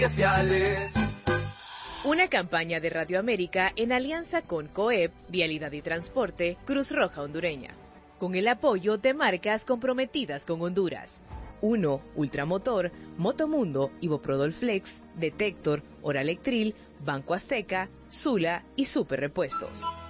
Una campaña de Radio América en alianza con COEP, Vialidad y Transporte, Cruz Roja Hondureña, con el apoyo de marcas comprometidas con Honduras. Uno, Ultramotor, Motomundo, Iboprodol Flex, Detector, Oralectril, Banco Azteca, Sula y Super Repuestos.